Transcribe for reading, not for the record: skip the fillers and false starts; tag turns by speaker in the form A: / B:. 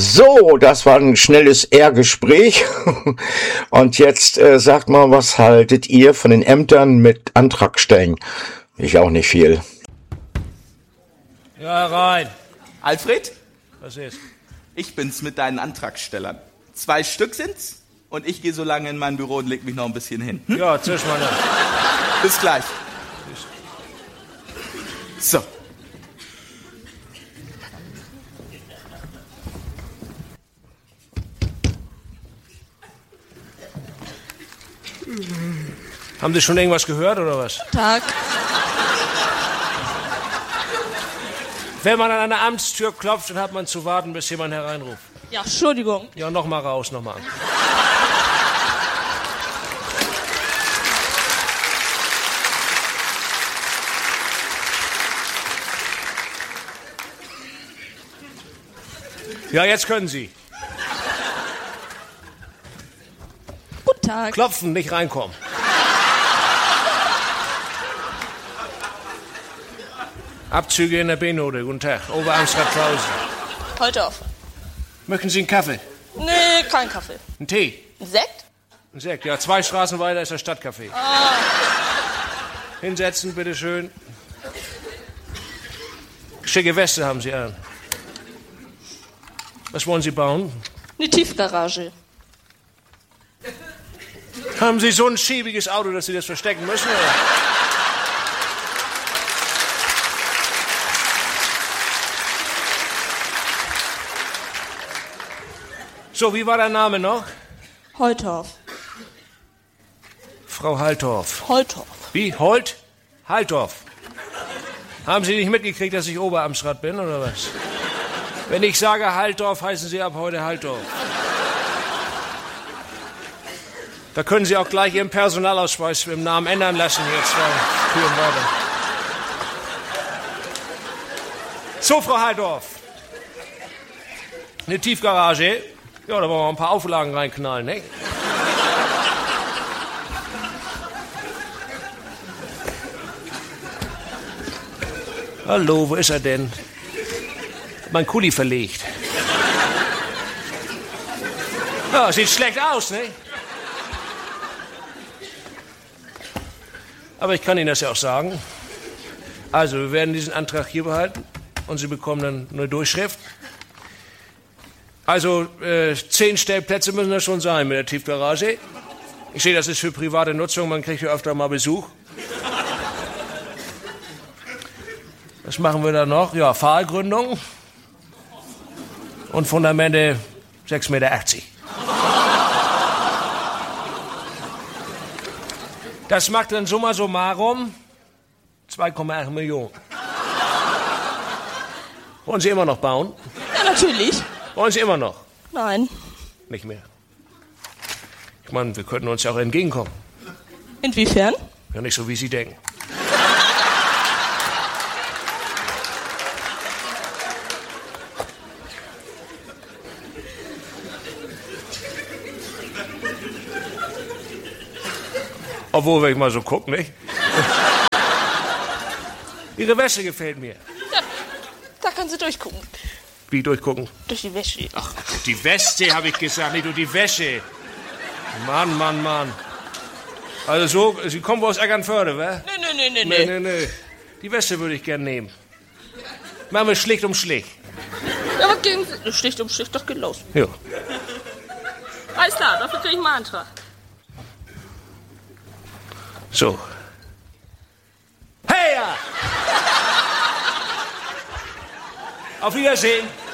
A: So, das war ein schnelles R-Gespräch. Und jetzt sagt mal, was haltet ihr von den Ämtern mit Antragstellen? Ich auch nicht viel.
B: Ja, rein.
C: Alfred?
B: Was ist?
C: Ich bin's mit deinen Antragstellern. 2 Stück sind's und ich gehe so lange in mein Büro und leg mich noch ein bisschen hin.
B: Ja, zisch mal nach.
C: Bis gleich. So.
B: Haben Sie schon irgendwas gehört, oder was?
D: Tag.
B: Wenn man an einer Amtstür klopft, dann hat man zu warten, bis jemand hereinruft.
D: Ja, Entschuldigung.
B: Ja, noch mal raus, noch mal. Ja, jetzt können Sie.
D: Guten Tag.
B: Klopfen, nicht reinkommen. Abzüge in der B-Note. Guten Tag. Oberamtsrat Klausen.
D: Heute auf.
B: Möchten Sie einen Kaffee?
D: Nee, kein Kaffee.
B: Einen Tee?
D: Ein Sekt?
B: Ein Sekt. Ja, 2 Straßen weiter ist das Stadtcafé. Hinsetzen, bitteschön. Schicke Weste haben Sie an. Was wollen Sie bauen?
D: Eine Tiefgarage.
B: Haben Sie so ein schäbiges Auto, dass Sie das verstecken müssen? Oder? So, wie war der Name noch?
D: Holthoff.
B: Frau Haltorf.
D: Holthoff.
B: Wie? Holt? Haltorf. Haben Sie nicht mitgekriegt, dass ich Oberamtsrat bin, oder was? Wenn ich sage Haltorf, heißen Sie ab heute Haltorf. Da können Sie auch gleich Ihren Personalausweis mit dem Namen ändern lassen, hier 2 Türen weiter. So, Frau Haltorf. Eine Tiefgarage. Ja, da wollen wir ein paar Auflagen reinknallen, ne? Hallo, wo ist er denn? Mein Kuli verlegt. Ja, sieht schlecht aus, ne? Aber ich kann Ihnen das ja auch sagen. Also, wir werden diesen Antrag hier behalten und Sie bekommen dann eine Durchschrift. Also, 10 Stellplätze müssen das schon sein mit der Tiefgarage. Ich sehe, das ist für private Nutzung, man kriegt ja öfter mal Besuch. Was machen wir da noch? Ja, Pfahlgründung und Fundamente 6,80 Meter. Das macht dann summa summarum 2,8 Millionen. Wollen Sie immer noch bauen?
D: Ja, natürlich.
B: Wollen Sie immer noch?
D: Nein.
B: Nicht mehr. Ich meine, wir könnten uns ja auch entgegenkommen.
D: Inwiefern?
B: Ja, nicht so, wie Sie denken. Obwohl, wenn ich mal so gucke, nicht? Ihre Wäsche gefällt mir.
D: Ja, da können Sie durchgucken.
B: Wie durchgucken?
D: Durch die Wäsche.
B: Ach, die Weste, habe ich gesagt, nicht durch die Wäsche. Mann, Mann, Mann. Also so, Sie kommen wohl aus Eckernförde, wa? Nee. Die Weste würde ich gern nehmen. Machen wir schlicht um schlicht.
D: Ja, aber gegen Schlicht um Schlicht, das geht los.
B: Ja.
D: Alles klar, dafür kriege ich mal einen Antrag.
B: So. Hey! Ja! Auf Wiedersehen.